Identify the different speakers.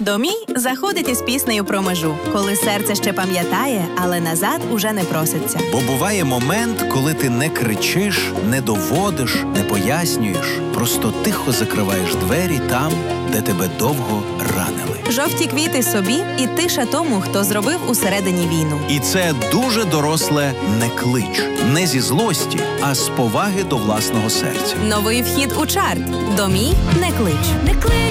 Speaker 1: Домій заходить із піснею про межу, коли серце ще пам'ятає, але назад уже не проситься.
Speaker 2: Бо буває момент, коли ти не кричиш, не доводиш, не пояснюєш. Просто тихо закриваєш двері там, де тебе довго ранили.
Speaker 1: Жовті квіти собі і тиша тому, хто зробив усередині війну.
Speaker 2: І це дуже доросле «не клич». Не зі злості, а з поваги до власного серця.
Speaker 1: Новий вхід у чарт. Домій не клич.
Speaker 3: Не клич.